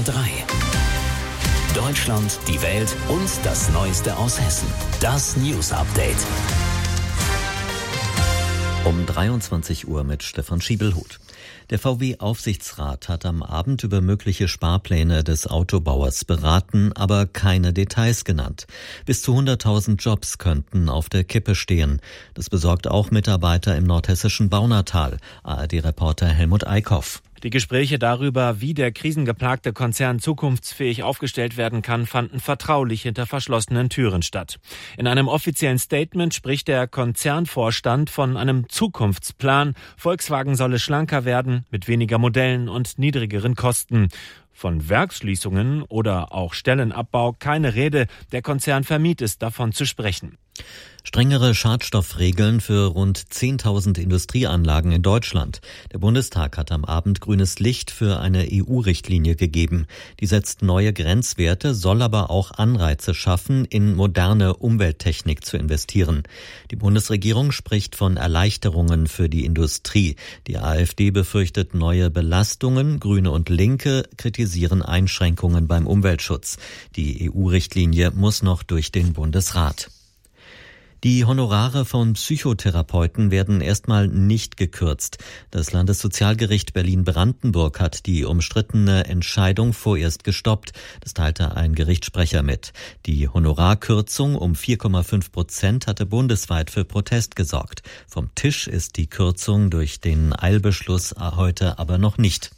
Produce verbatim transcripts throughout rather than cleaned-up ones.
R drei. Deutschland, die Welt und das Neueste aus Hessen. Das News Update. Um dreiundzwanzig Uhr mit Stefan Schiebelhut. Der V W-Aufsichtsrat hat am Abend über mögliche Sparpläne des Autobauers beraten, aber keine Details genannt. Bis zu hunderttausend Jobs könnten auf der Kippe stehen. Das besorgt auch Mitarbeiter im nordhessischen Baunatal. A R D-Reporter Helmut Eickhoff. Die Gespräche darüber, wie der krisengeplagte Konzern zukunftsfähig aufgestellt werden kann, fanden vertraulich hinter verschlossenen Türen statt. In einem offiziellen Statement spricht der Konzernvorstand von einem Zukunftsplan. Volkswagen solle schlanker werden, mit weniger Modellen und niedrigeren Kosten. Von Werksschließungen oder auch Stellenabbau keine Rede. Der Konzern vermied es, davon zu sprechen. Strengere Schadstoffregeln für rund zehntausend Industrieanlagen in Deutschland. Der Bundestag hat am Abend grünes Licht für eine E U-Richtlinie gegeben. Die setzt neue Grenzwerte, soll aber auch Anreize schaffen, in moderne Umwelttechnik zu investieren. Die Bundesregierung spricht von Erleichterungen für die Industrie. Die AfD befürchtet neue Belastungen. Grüne und Linke kritisieren Einschränkungen beim Umweltschutz. Die E U-Richtlinie muss noch durch den Bundesrat. Die Honorare von Psychotherapeuten werden erstmal nicht gekürzt. Das Landessozialgericht Berlin-Brandenburg hat die umstrittene Entscheidung vorerst gestoppt. Das teilte ein Gerichtssprecher mit. Die Honorarkürzung um vier Komma fünf Prozent hatte bundesweit für Protest gesorgt. Vom Tisch ist die Kürzung durch den Eilbeschluss heute aber noch nicht.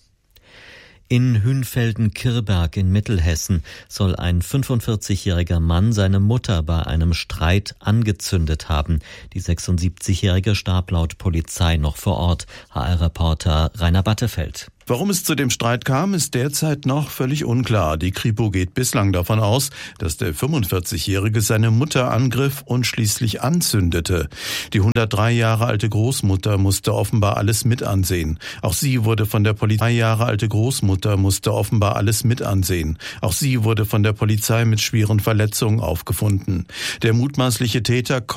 In Hünfelden-Kirberg in Mittelhessen soll ein fünfundvierzigjähriger Mann seine Mutter bei einem Streit angezündet haben. Die sechsundsiebzigjährige starb laut Polizei noch vor Ort. H R-Reporter Rainer Battefeld. Warum es zu dem Streit kam, ist derzeit noch völlig unklar. Die Kripo geht bislang davon aus, dass der fünfundvierzigjährige seine Mutter angriff und schließlich anzündete. Die hundertdrei Jahre alte Großmutter musste offenbar alles mit ansehen. Auch sie wurde von der Polizei Jahre alte Großmutter musste offenbar alles mit ansehen. Auch sie wurde von der Polizei mit schweren Verletzungen aufgefunden. Der mutmaßliche Täter